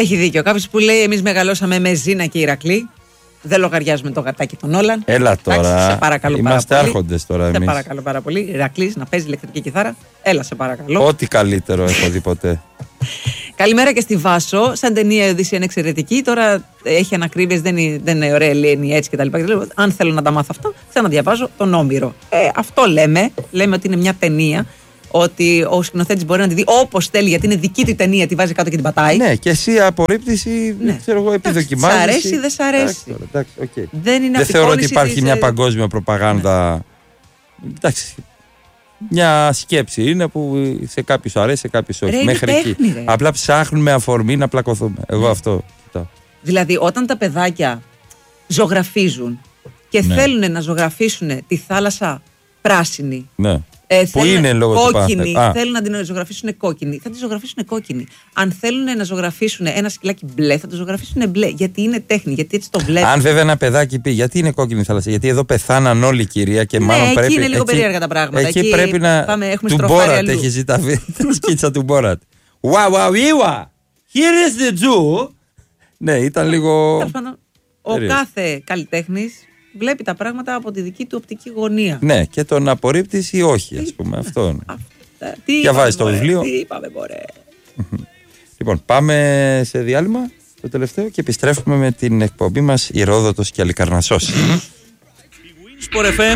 Έχει δίκιο. Κάποιος που λέει: εμείς μεγαλώσαμε με Ζήνα και Ηρακλή. Δεν λογαριάζουμε το γατάκι των Όλαν. Έλα τώρα. Σε παρακαλώ. Είμαστε άρχοντες τώρα εμείς. Σε παρακαλώ πάρα πολύ. Ηρακλής να παίζει ηλεκτρική κιθάρα. Έλα, σε παρακαλώ. Ό,τι καλύτερο έχω δει ποτέ. Καλημέρα και στη Βάσο. Σαν ταινία η Οδύσσεια είναι εξαιρετική. Τώρα έχει ανακρίβειες, δεν είναι ωραία, λέει έτσι κτλ. Αν θέλω να τα μάθω αυτά, θέλω να διαβάζω τον Όμηρο. Αυτό λέμε. Λέμε ότι είναι μια ταινία. Ότι ο σκηνοθέτης μπορεί να τη δει όπως θέλει, γιατί είναι δική του ταινία, τη βάζει κάτω και την πατάει. Ναι, και εσύ απορρίπτηση, ναι. Ξέρω εγώ, επιδοκιμάζεις. Σ' αρέσει, δεν σ' αρέσει. Εντάξει, okay. Δεν θεωρώ ότι υπάρχει μια παγκόσμια προπαγάνδα. Ναι. Εντάξει. Μια σκέψη είναι που σε κάποιους αρέσει, σε κάποιους όχι. Ρε, μέχρι εκεί. Απλά ψάχνουμε αφορμή να πλακωθούμε. Εγώ αυτό κοιτάω. Δηλαδή, όταν τα παιδάκια ζωγραφίζουν και θέλουν να ζωγραφίσουν τη θάλασσα πράσινη. Ναι. Που είναι λόγω κόκκινη, θέλουν να την ζωγραφίσουν κόκκινη, θα τη ζωγραφίσουν κόκκινη. Αν θέλουν να ζωγραφίσουν ένα σκυλάκι μπλε, θα το ζωγραφίσουν μπλε. Γιατί είναι τέχνη, γιατί έτσι το βλέπουν. Αν βέβαια ένα παιδάκι πει γιατί είναι κόκκινη η θάλασσα, γιατί εδώ πεθάναν όλοι, κυρία, και μάλλον εκεί πρέπει. Είναι λίγο περίεργα τα πράγματα. Εκεί πρέπει να. Του Μπόρατ έχει ζηταθεί. Σκίτσα του Μπόρατ. Wow, here is the Jew. Ναι, ήταν λίγο. Ο κάθε καλλιτέχνης βλέπει τα πράγματα από τη δική του οπτική γωνία. Ναι, και τον απορρίπτεις ή όχι, ας πούμε. Αυτό. Διαβάζεις το βιβλίο. Τι είπαμε, μωρέ. Λοιπόν, πάμε σε διάλειμμα, το τελευταίο, και επιστρέφουμε με την εκπομπή μας Ηρόδοτος και Αλικαρνασσός. Sport FM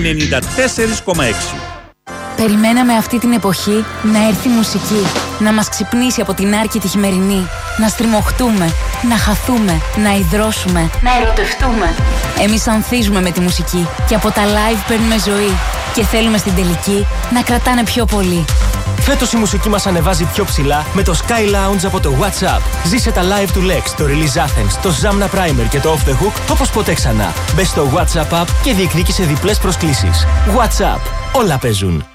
94,6. Περιμέναμε αυτή την εποχή να έρθει μουσική, να μας ξυπνήσει από την άρκη τη χειμερινή, να στριμωχτούμε, να χαθούμε, να υδρώσουμε, να ερωτευτούμε. Εμείς ανθίζουμε με τη μουσική και από τα live παίρνουμε ζωή και θέλουμε στην τελική να κρατάνε πιο πολύ. Φέτος η μουσική μας ανεβάζει πιο ψηλά με το Sky Lounge από το WhatsApp. Ζήσε τα live του Lex, το Release Athens, το Zamna Primer και το Off the Hook όπως ποτέ ξανά. Μπες στο WhatsApp app και διεκδίκησε διπλές προσκλήσεις. WhatsApp. Όλα παίζουν.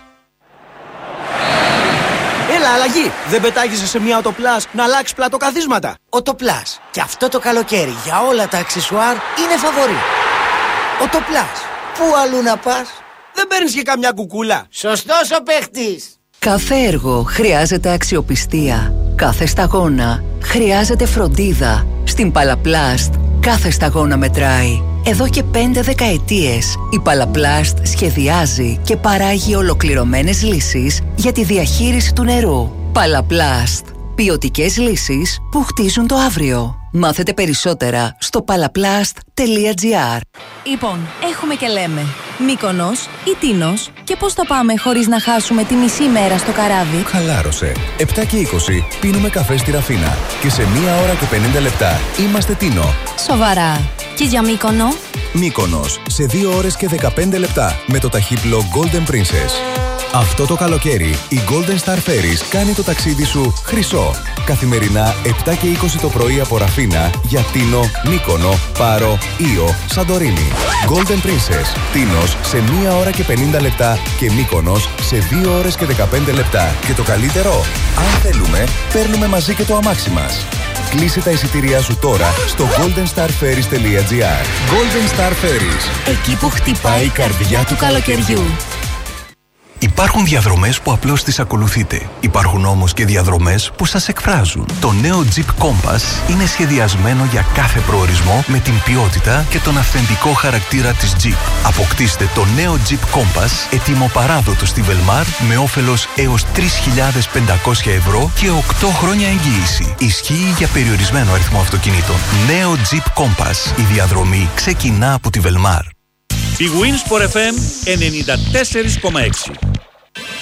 Έλα, αλλαγή! Δεν πετάγεσαι σε μια Autoplus να αλλάξει πλατοκαθίσματα. Autoplus. Και αυτό το καλοκαίρι για όλα τα αξεσουάρ είναι φαβορί. Autoplus. Πού αλλού να πας? Δεν παίρνεις και καμιά κουκούλα? Σωστός ο παίχτης. Κάθε έργο χρειάζεται αξιοπιστία. Κάθε σταγόνα χρειάζεται φροντίδα. Στην Παλαπλάστ κάθε σταγόνα μετράει. Εδώ και 5 δεκαετίες η Παλαπλάστ σχεδιάζει και παράγει ολοκληρωμένες λύσεις για τη διαχείριση του νερού. Παλαπλάστ. Ποιοτικές λύσεις που χτίζουν το αύριο. Μάθετε περισσότερα στο palaplast.gr. Λοιπόν, έχουμε και λέμε Μύκονος ή Τίνος, και πώς θα πάμε χωρίς να χάσουμε τη μισή μέρα στο καράβι? Χαλάρωσε. 7 και 20 πίνουμε καφέ στη Ραφίνα και σε 1 ώρα και 50 λεπτά είμαστε Τίνο. Σοβαρά. Και για Μύκονο? Μύκονος σε 2 ώρες και 15 λεπτά με το ταχύπλο Golden Princess. Αυτό το καλοκαίρι η Golden Star Ferries κάνει το ταξίδι σου χρυσό. Καθημερινά 7 και 20 το πρωί από Ραφίνα για Τίνο, Μύκονο, Πάρο, Ήο, Σαντορίνη. Golden Princess, Τίνος σε 1 ώρα και 50 λεπτά και Μύκονος σε 2 ώρες και 15 λεπτά. Και το καλύτερο, αν θέλουμε, παίρνουμε μαζί και το αμάξι μας. Κλείσε τα εισιτήριά σου τώρα στο goldenstarferries.gr. Golden Star Ferries. Εκεί που χτυπάει η καρδιά του καλοκαιριού. Υπάρχουν διαδρομές που απλώς τις ακολουθείτε. Υπάρχουν όμως και διαδρομές που σας εκφράζουν. Το νέο Jeep Compass είναι σχεδιασμένο για κάθε προορισμό με την ποιότητα και τον αυθεντικό χαρακτήρα της Jeep. Αποκτήστε το νέο Jeep Compass έτοιμο παράδοτο στη Velmar με όφελος έως 3.500 ευρώ και 8 χρόνια εγγύηση. Ισχύει για περιορισμένο αριθμό αυτοκινήτων. Νέο Jeep Compass. Η διαδρομή ξεκινά από τη Velmar. Big Wins for FM 94,6.